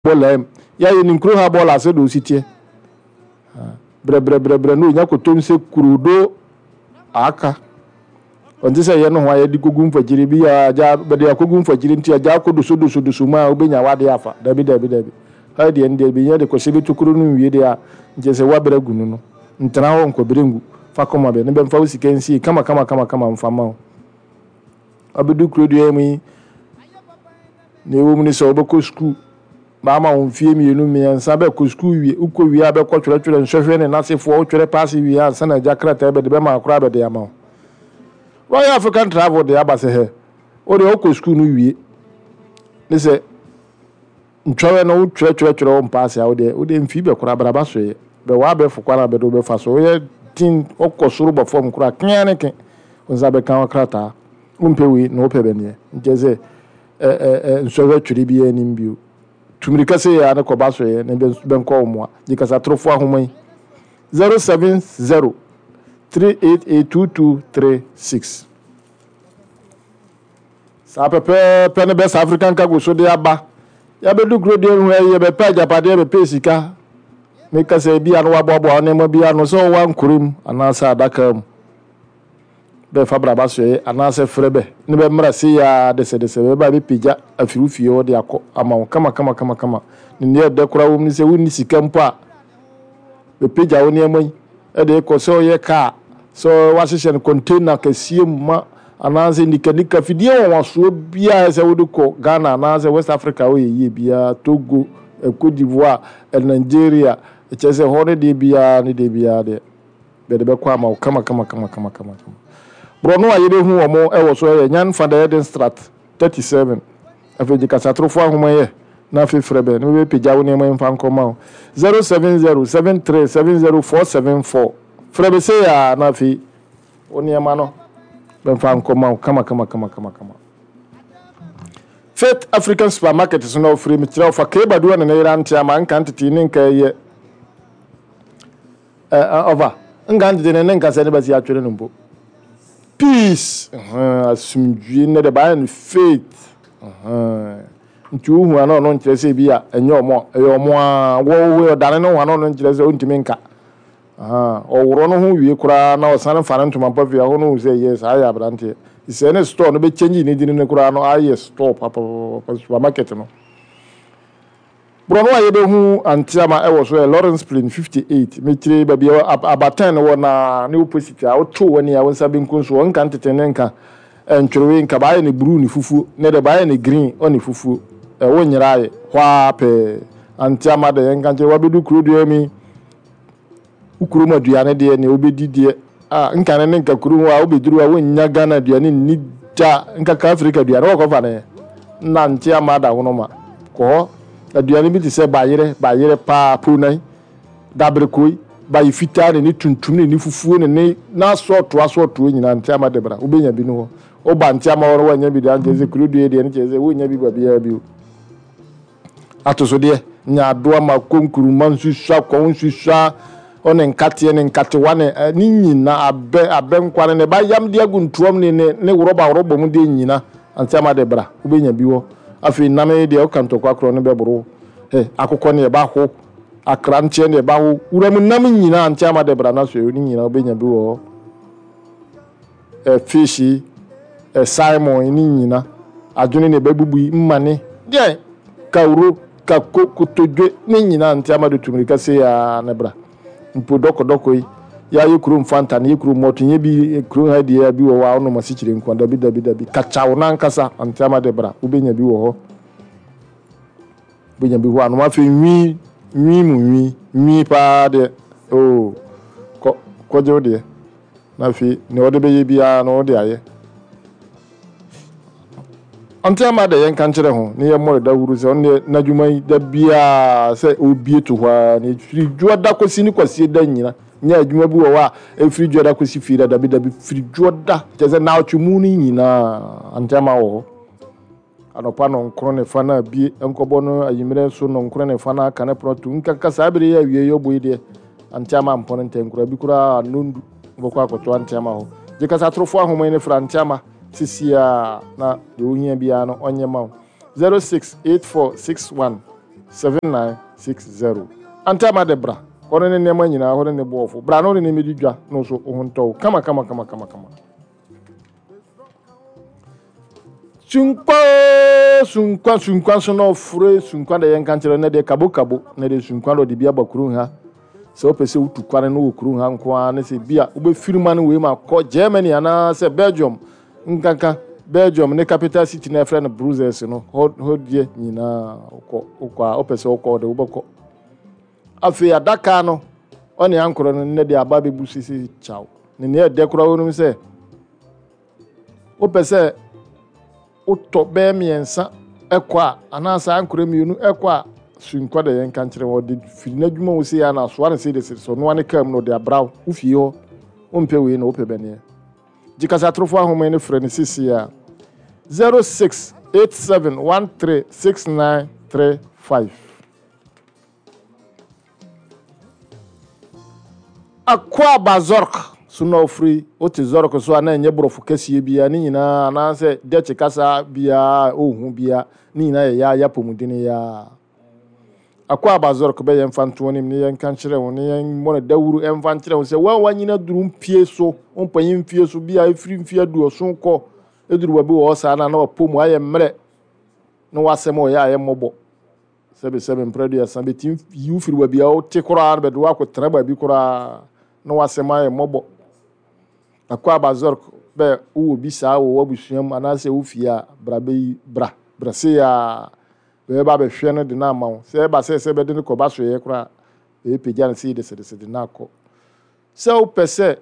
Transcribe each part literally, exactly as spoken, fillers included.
bolem ya ye ninkro ha bola se do sitie bre bre bre bre no nya kotom se kurudo aka onti se ye no ho ya di kogun fajiri bi ya ja bede ya kogun fajiri nti ya ja ko do so do so do so ma obenya wade afa dabi dabi dabi ha de ende bi ye de ko se bi tukuru no wie de ya nje se wabere gunu no ntana ho nko berengu fa koma be ne be mfa usikensi kama kama kama kama mfa ma abedu krodo yemi ne wo mu ni se obeko school mama on fie mi enu mi ansa be ko school wie uko wie abe ko twere twere nhwehwe ne nasefo o twere pass wie ansa na jakrata be de be ma akora be de ama Royal African Travel de abase he o de o ko school no wie ne se ntwere no twere twere twere o pass ya o de o de mfi be kora braba so ye be wa be fo kwara be do be fa so ye tin o ko suru bo form kora kan ne ke onza be kan krata umpe wi no pe be ne njeze eh eh nsoro twere bi ya nimbio tumirika se ya na ko baso ye ne ben ko mo dikasa trofo ahomai zero seven zero three eight eight two two three six sa pepe pen best African cargo so de aba ya be du grade hu ye be pa japade be pesika me ka se bia no wabobo ne mo bia no so wa nkurim anasa adaka mu be fabra baso ye anasa frebe ne be mra se ya de se de se be ba be pija afiru fie o de akọ ama kama kama kama kama ni ne de kura wo ni se woni sika mpa be pija wo ne amai e de ko so ye ka so wa hye container ka sie ma anasa nika nika fidie wo so bia se wo de ko Ghana anasa West Africa wo ye bia Togo Cote d'Ivoire Nigeria e chese hone de bia ni de bia de be de be kwa ma kama kama kama kama kama Brono ayede hu omo e wo so ye nyan fa de Eden Strat thirty-seven afeji kasatrofo ahoma ye na fe frebe no be pija wo ne mo mfa nkoma zero seven zero seven three seven zero four seven four frebe se ya na fe oni ema no be mfa nkoma kama kama kama kama kama Faith African Supermarket so no free mitira ofa keba do na ira ntia ma nka ntiti ni nka ye eh over nga ndide ne nka se ne ba si atwere no mbo peace uh asumdue ne de ba faith uh ntu hu ana no nkyere se bia enye omo eyo omo a wo wo dane no hu ana no nkyere se ontimi nka ah oworo no hu wie kura na osane fare ntoma pavia ho no hu se yes aya abrante ise ne store no be change ni dini ne kura no aye store papa supermarket no bro no aye be hu antiama e wo so Lawrence Plain fifty-eight metire ba bia abatan wo na ne opposite a oto woni a wonsa be nkunso won kan tetene nka entwerewe nka ba ye ne blue ni fufu ne de ba ye ne green oni fufu e wo nyira ye hwa pe antiama de nka nche wa bedu krodo mi ukuru maduane de ne obedi de ah nka ne nka kuru wa obeduru wa wonya Ghana duane ni ja nka ka Africa duane wo ko fa ne na antiama da wono ma ko aduane bi ti se bayire bayire pa punai dabrikoi bayi fitane ni tuntum ni fufuo ne na soto asoto nyina ntiama debra obenya bi no ho oba ntiama woro wanya bi de anje ze kurudu de ne jeze wonya bi ba bia bi atoso de nya doa ma konkuru mansu swa konsu swa one nkate ne nkate wane ni nyina abe abe nkwane ne ba yam de aguntuom ne ne woroba worobo mu de nyina ntiama debra obenya bi wo afi name de o kanto kwakro ne bebro eh akokọ ne ba ho akranche ne ba ho uram nam nyina ntiama debra na so ni nyina obenya bi wo eh fishi eh Simon ni nyina adwene ne babubu mmane de kawro kakokotodwe ni nyina ntiama de tumrika se ya nebra mpo doko doko yi ya yekuru mfanta ne yekuru motunye bi ekuru ha de bi wo wa ono masikire nkwanda bi dabi dabi kachawo na nkasa ntiama debra obenya bi wo ho obenya bi ho anu ma fe nwi nwi mu nwi nwi pa de oh ko ko je ode na fe ne ode be ye bia no ode aye antiama de yen kan kire ho ne ye mo da huru se on na dwumai da bia se obie to hwa ne firi juoda kosi ni kwasi da nyina nya adwuma bi wo wa e firi juoda kosi firi da bi da bi firi juoda teze na otwemu ni nyina antiama wo anopa no nkro ne fa na bie enkobo no ayimire so no nkro ne fa na kana proto nka kasa abire ya wie yo boy de antiama mpon nte nkura bi kura nondu bokwa akoto antiama ho je kasa trofo ahoma ne fra antiama sisia na de ohia bia no onye ma zero six eight four six one seven nine six zero. Antama de bra. Kono ne nema nyina ho ne boofo. Bra no ne medi dwa no so ohunto. Kama kama kama kama kama. Sunkwa sunkwa sunkwa so no fure sunkwa de yen kanchere ne de kabo kabo ne de sunkwa do de bia bakuru ha. Se o pese utu kwane no okuru ha nko a ne se bia obe firima ne we ma ko Germany ana se Belgium nkanka Belgium ne capital city na friend Brussels no ho die nyina ko ko o pese o ko de ubako afi adaka no oni ankoro no ne de aba be busisi chaw ne ne de kura wonu se o pese o to be miensa ekwa anasa ankoro mienu ekwa sunkwa de yen kanchere wo de fili adwuma wo se ya na so an se de so no ane kam no de abraw wo fie ho o mpe we no o pe bene jikasa trofo ahoma ne frɛ ne sisi ya zero six eight seven one three six nine three five. Akwa bazork suno free o te zork so ana nye brofu kɛseɛ bia ni nyina na se de chikasa bia ohun bia ni nyina ya ya pomudini ya akwa bazork be yɛn fanto ni ni yɛn kankyerɛ wo ni yɛn mo na dawuru yɛn fankyerɛ wo se wa wa nyina duru mpie so on panyin mpie so bia efiri mfie du oso kɔ eduru wa bi wo sa na na wa pomu ayɛ mmerɛ no wasɛm o ya ayɛ mmɔbɔ sebe sebe mpredu ya sambe tim yu firi wa bia o te kora be do akɔ tra ba bi kora no wasɛm ayɛ mmɔbɔ akwa bazork be wo bi sa wo wabusuam anase wo fia bra be bra bra se ya be ba be hwe no de na ma wo se ba se se be de ko ba so ye kora e pegya ne se de se de na akɔ se o pese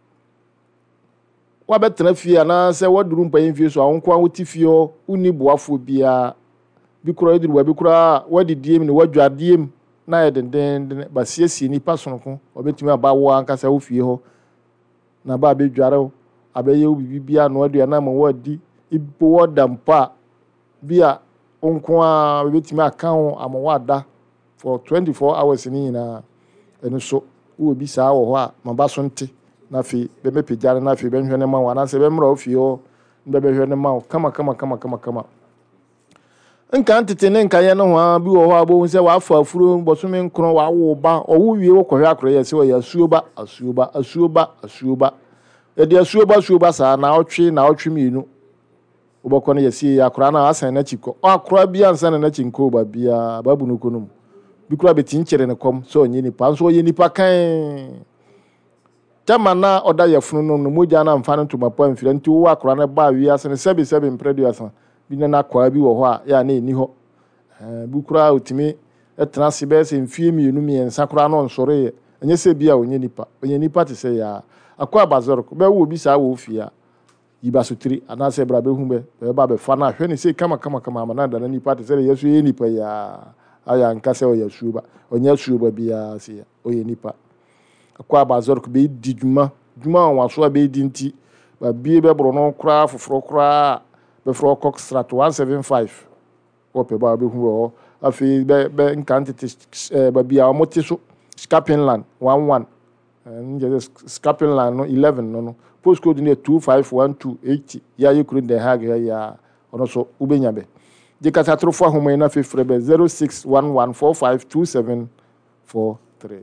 wa be tra fia na se waduru mpanyin fie so awonko an woti fie o uni boafo bia bi kora eduru wa bi kora wadi diem ne wadwa diem na ye den den ba siesie ni pasonko obetumi aba wo anka se wo fie ho na ba be dware o abeye wo bibia no adua na ma wadi ibo wodampa bia onko a betumi aka ho ama wada for twenty-four hours ni na eno so wo bi saa wo ho a ma ba so nte na fi be me pejare na fi be hwene ma wa na se be mra ofie ho be be hwene ma kama kama kama kama kama nka ntete ne nka ye no ho bi wo ho abo se wa afa afuro bosome nkro wa wo ba owo wie wo kohwe akro ye se wo ya asuoba asuoba asuoba asuoba e de asuoba asuoba sa na otwe na otwe mienu ubako ne yesi ya akra na asan na chiko akra bia nsa na chinko ba bia babu no konum bi kura beti nkyere ne kom so onye nipa nso onye nipa kan tama na oda yafunu no no moja na mfa no tuma pa mfira nti wo akra na ba wi asan sebe sebe mpredu asan bi na akwa bi wo ho a ya na eni ho eh bi kura otimi etena se be se mfie mienu mi ensa kura no nsore enye se bia onye nipa onye nipa te se ya akwa bazorko be wo bi sa wo fia yiba sutiri anase bra be humbe be ba be fa na hwe ne se kama kama kama ama na da ni party se yesu ye nipa ya aya nkase o yesuba onya suba bia se ya o ye nipa akwa bazor ko be di djuma djuma wa so be di nti ba bie be bro no kra foforo kra be fro cox strat one seven five o pe ba be hu afi be be nkantete ba bia o moti so Scapinland one one and Scapinland no eleven no no postcode ne two five one two eight ya yekuru de hag ya ono so ubenya be de kasa trofo ahoma na fefre be zero six one one four five two seven four three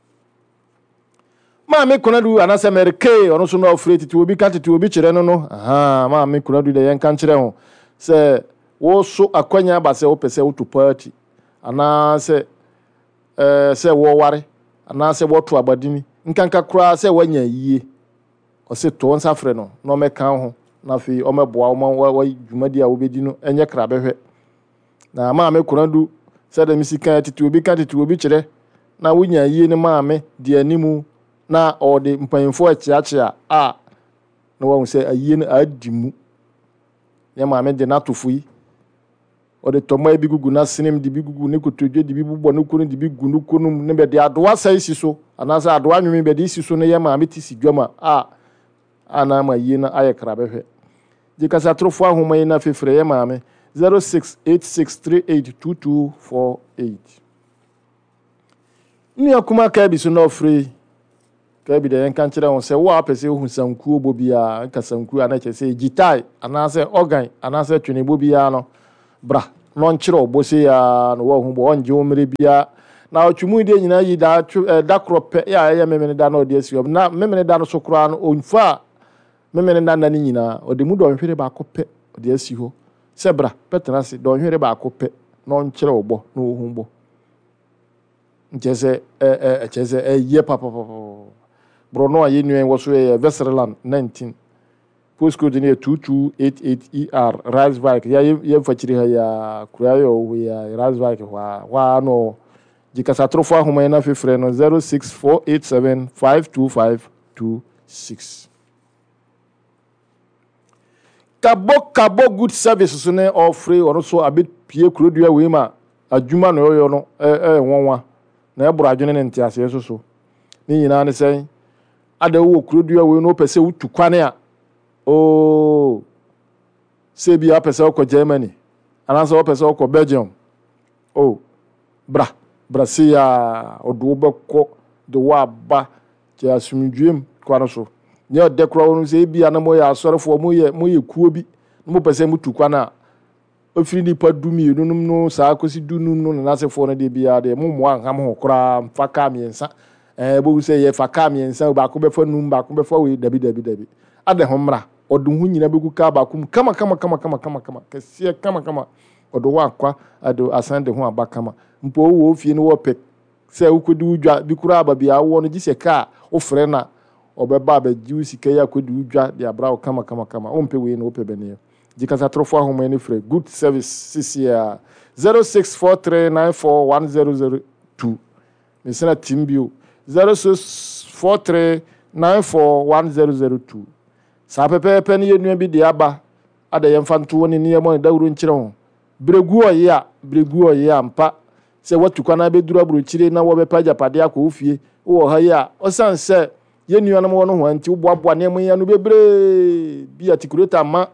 ma me konadu anase merke ono so no ofre titi obi kantiti obi kire no no aha ma me konadu de yen kan kire ho se wo so akwanya ba se wo pese wo to party ana se eh se wo ware ana se wo to abadini nkanka kura se wanya yie o se to nsa frɛ no no meka ho na fi o meboa o wa dwumadi a obedi no enye kra behwe na ma me konadu se da misika titi obi ka titi obi kire na wonya yie ne ma me de animu na o de mpanyimfo achiachia a na wo se ayie no adimu ya ma me de na tofu yi o de tomo e bigugu na sinem de bigugu ne kotodwe de bibubo no kunu de bigu no kunu ne be de adoa sai si so anasa adoa nwemi be de si so ne ya ma me ti si dwama a ana ma yi na aye krabehwe je kasa trofo ahoma yi na fefre ya ma me zero six eight six three eight two two four eight ni akuma ka bi so no free ka bi de yan kan kire won se wo apese hu sanku obobia nka sanku ana che se gitai ana se organ ana se twene bobia no bra non chiro obosi ya no wo hu bo onje o mere bia na otwumu de nyina yi da da krope ya ya memene da na odi asi na memene da no so kura no onfa memene da na ni nyina odi mu do nhwere ba kope odi asi ho sebra petrasi do nhwere ba kope non chiro obo no hu bo njese eh eh chese eh ye papa papa brono ayi nuen wo so ye Vesterland nineteen postcode ni two two eight eight E R Rasvike ya ye fachiri ha ya kurayo ya Rasvike wa wa no jikasa trofo ahoma na fefre no zero six four eight seven five two five two six kabo kabo good service so ne offer ono so abet pie kurodua we ma adwuma no yoyo no eh eh wonwa na ebro adwene ne ntiase so so ni nyina ne sen ada wo kurodua we no pese wutu kwane a oh se bia pese ko Germany ananso pese ko Belgium oh bra Brasia odo beko de wa ba ti asumdwem kwano so nye de kro wonu se bia na mo ya asorefo mo ye mo ye kuo bi mo pese mutu kwana ofiri ni padumi nunum no sa akosi dunum no na sefo no de bia de mo mo anham ho kra mfaka miensa eh bo se ye faka miensa ba ko be fa num ba ko be fa we dabi dabi dabi ade ho mra odo hu nyina be ku ka ba kum kama kama kama kama kama kama kase kama kama odo wa kwa ado asande ho aba kama mpo wo fie no wo pek se ukodi udwa bi kura aba bia wo no gise ka wo frɛ na obeba ba jiu sika ya kodi udwa de abra wo kama kama kama o mpe we no pe bene jikasa trofo ahoma ni frɛ good service cca zero six four three nine four one zero zero two mesena timbio zero six four three nine four one zero zero two sa pepe pe ne yenu bi de aba ada yemfanto woni ne yemo dawuru nkyere ho bregu oye a bregu oye ampa se watu kwana be duru aburu chire na wo be paja pade akọ ofie wo ha ya osan se yenu anam wono ho anti wo boaboa ne mo ya no bebre bi atikureta ma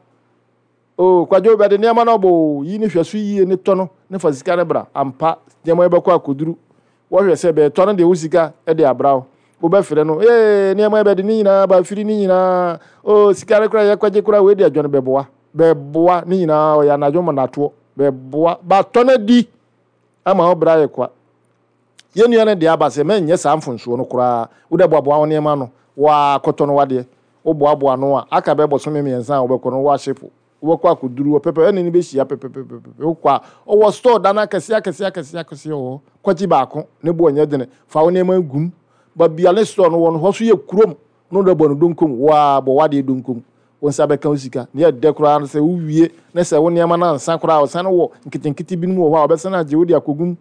o kwajo be de ne ma no bo yi ne hweso yi ne to no ne fa sika ne bra ampa ne mo be kwa koduru wo hwe se be to no de wo sika e de abrawo wo be fere no eh ne mo be de ni nyina ba firi ni nyina o sika ne kura ya kwaje kura we de adwo no be boa be boa ni nyina o ya na adwo mo na to be boa ba to na di ama obra ye kwa yenu yana de abase men nye sa mfonso no kura wo de boaboa won ema no wa koto no wade wo boaboa no a aka be boso me miensa wo be kono wa shepu wo kwa kuduru wo pepe eni ni be hia pepe pepe wo kwa o wo store dana kase akase akase akase o kwaji baako ne bo nya dene fa won ema gum ba bia le store no won ho so ye kurom no de bonu donkom wa bo wade donkom won sabe kan sika ne de kura no se wo wie ne se won ema na nsa kura o san wo nkitinkiti bi no wo ha obesana je wo de akogum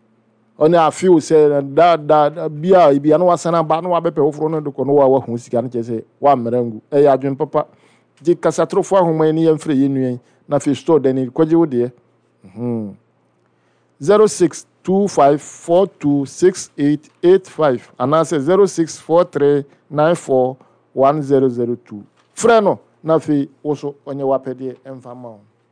ona afiu se da da bia bia no wasana ba no wabepe ofro no de ko no wa wa hu sika no chese wa mrangu e ya adwen papa ji kasatrofo ahoma ni yemfre yenuen na fi store dani kwaje wo de mhm zero six two five four two six eight eight five anase zero six four three nine four one zero zero two freno na fi oso onye wapede emfama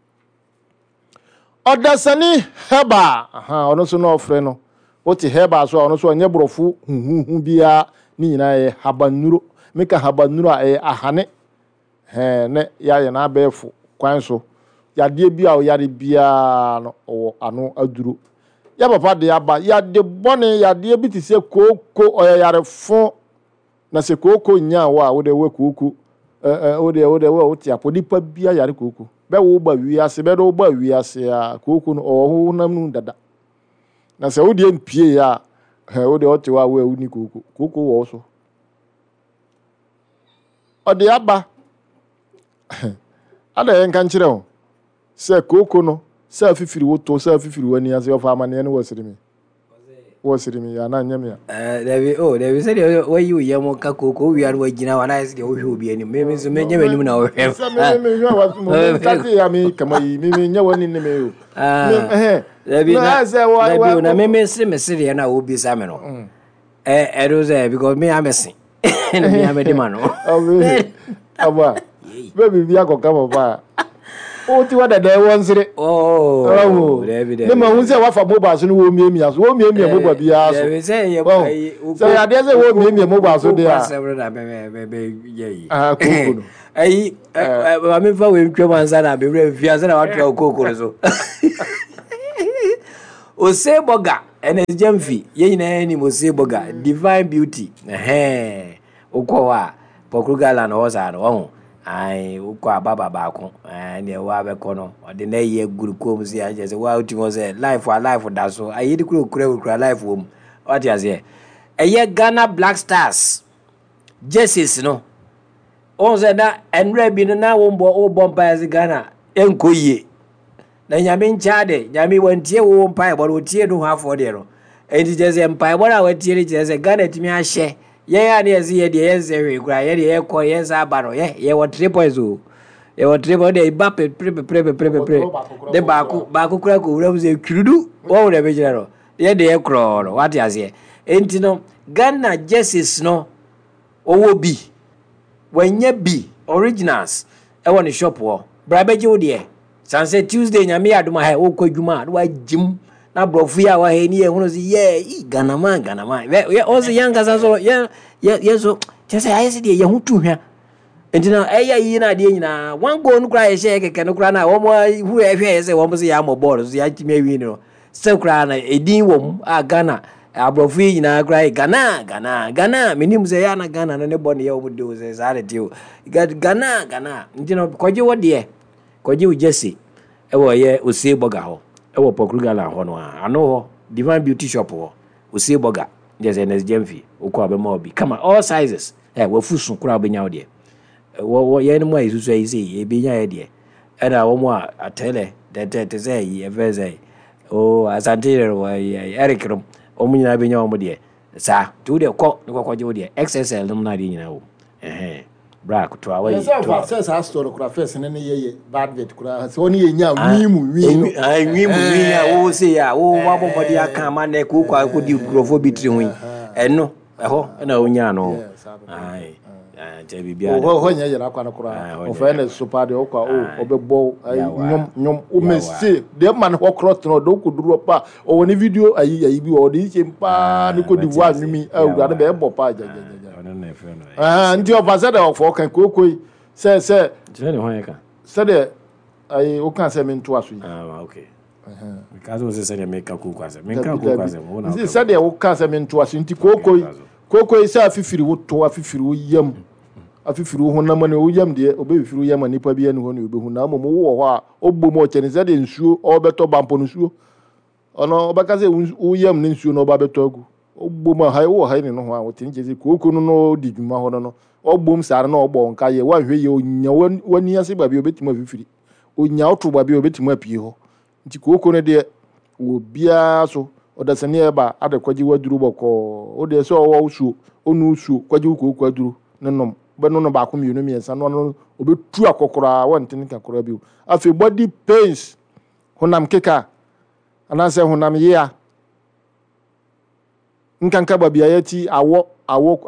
odasani heba aha ono so no freno oti heba so ono so onye brofu huhu bia ni nyina ye habanuro meka habanuro e ahane he ne ya ye na abefu kwan so ya de bia o ya de bia no o ano aduro ya papa de aba ya de bone ya de bi ti se koko o ya yare fo na se koko nya wa wo de we koko eh eh wo de wo de wo ti apodipa bia yare koko be wo ba wi ase be do ba wi ase a koko no o ho nam nu dada na se wo de mpie ya he wo de o ti wa we uni koko koko wo so o de aba ada yen kan kire o se koko no se afifiri wo to se afifiri wani ase o fa amane ne wo sirimi wo sirimi ya na nyame ya eh debi oh debi se de wo yi uye mo ka koko wi ar wo gina wana ese de wo hwe obi ani me me so me nya mani na wo hwe se me me hwe wa mo tati ya mi kama yi mi me nya wani ne me yo ah debi na debi na me me se me se de na wo bi sa me no eh eh do say because me amesi me amedi mano aba baby bi akoka baba o ti wa dada won sire oh debi debi ne ma hun se wa fa mobile so no wo mie mia so wo mie mie mobile bi aso debi se ye pai so ya de se wo mie mie mobile so de a se brother be be be ye ah koko no ai ba me fa we ntwa manza na be re via se na wa twa koko so Ose Boga and his Jemfi, ye name Ose Boga, Divine Beauty. Eh, Ukoa, Pokrugal and Osa and on. I Ukoa Baba Bako, and your Wabecono, or the nay good combs here. Just a wild to was a life for life for that. So I eat a crew, crew, cry life womb. What is here? A year Ghana Black Stars. Jesses, no. On that and Rebin now won't bo o bombas Ghana. Enkoye. Na nyame nchade nyame wantie wo mpa but wo tie do hafo de no enti jese mpa but wo tie jese Ghana timi ahye ye ya ne eze ye de eze we kura ye de ye ko ye za ba no ye ye wo three points o ye wo three points de ba pe pre pre pre pre pre de ba ku ba ku kura ko wura ze kirudu wo wo de be jira no ye de ye kro no what ya ze enti no Ghana jerseys no owo bi wanya bi originals e wo ne shop wo bra beje wo de Sanse Tuesday nyame aduma ha wo kwadwuma do agim na brofu ya wa he ni e hono si ye i Ghana man Ghana man ye o se yanga so ye ye so chese ayi se de ye hutu hwa entina eya yi na de nyina wan go no kra ye she keke no kra na wo mo hu e hwe ye se wo mo se ya mo ball so ya kimi wi no se kra na edin wo a Ghana abrofu yi na kra Ghana Ghana Ghana minim se ya na Ghana no ne bo ne ye wo de se sa de ti o Ghana Ghana entina koje wo de Koji ujesi ewo ye Ose Boga ho ewo Pokrugala ho no ano ho Divine Beauty Shop ho Ose Boga just N S Jemfi ukọ abema obi kama all sizes eh wo fusu kura obenya wo de wo wo ye no mo isusu ayi sei e benya ye de e na wo mo atele de de de say e veze o asante ro Eric rom o mu nyina benya wo de sa tu de ko ko ko je de X S L no na de nyina wo eh bra to away to access has to kura face ne ne ye bad vet kura so ni ye nya wimu wimu ai wimu wiya wo se ya wo wa bobodi aka ma na ku kwa ko di grofo bitri hu eno eho na onya no ai je bibia wo ho nya yera kwa na kura o fa na super de o kwa o obebo nyom nyom o mesi de man ho cross no do ku duro pa o woni video ayi ayi bi o de che pa ni ko di wa nwumi awura na be bo pa ja ja ah ndi obaza da ofo kan kokoi se se je ne ho yeka se de ai o kan se me nto aso ah okay eh because o se se de make ku kwase me kan ku kwase mo na se de o kan se me nto aso nti kokoi kokoi se afifiri wo to afifiri wo yam afifiri wo honam na wo yam de obefiri wo yam nipa bia ne ho ne obehu na mo wo ho a obom o chene se de nsuo o beto bampo nsuo ono obaka se wo yam ne nsuo no ba beto agu ogbom ha wo ha ni no ho a wotin jezi koku no no di dwuma ho no ogbom sare na ogbo nka ye wa hwe ye onya wani ase ba bi obetima fifiri onya oto ba bi obetima apie ho nti koku no de wo bia so odasane e ba adekwaji waduru boko o de so wo usu onu usu kwaji koku aduru nenom be no no ba ko mienu miensa no no obetu akokora wantin kakora bi afi body pains honam keka anase honam ye a nkanka babia yati awo awo